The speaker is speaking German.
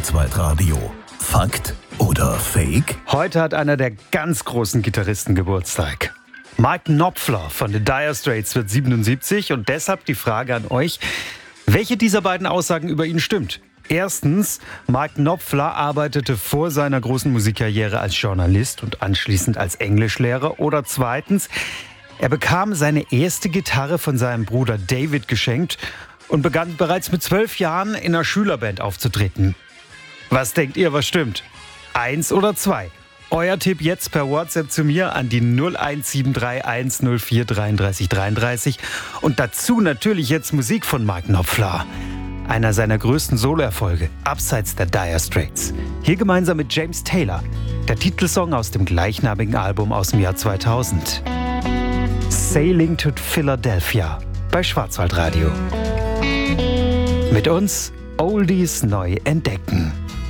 Schwarzwaldradio. Fakt oder Fake? Heute hat einer der ganz großen Gitarristen Geburtstag. Mike Knopfler von The Dire Straits wird 77 und deshalb die Frage an euch, welche dieser beiden Aussagen über ihn stimmt? Erstens, Mike Knopfler arbeitete vor seiner großen Musikkarriere als Journalist und anschließend als Englischlehrer. Oder zweitens, er bekam seine erste Gitarre von seinem Bruder David geschenkt und begann bereits mit 12 Jahren in einer Schülerband aufzutreten. Was denkt ihr, was stimmt? 1 oder 2? Euer Tipp jetzt per WhatsApp zu mir an die 01731 104 33 33 und dazu natürlich jetzt Musik von Mike Knopfler. Einer seiner größten Soloerfolge, abseits der Dire Straits. Hier gemeinsam mit James Taylor, der Titelsong aus dem gleichnamigen Album aus dem Jahr 2000. Sailing to Philadelphia bei Schwarzwaldradio. Mit uns Oldies neu entdecken.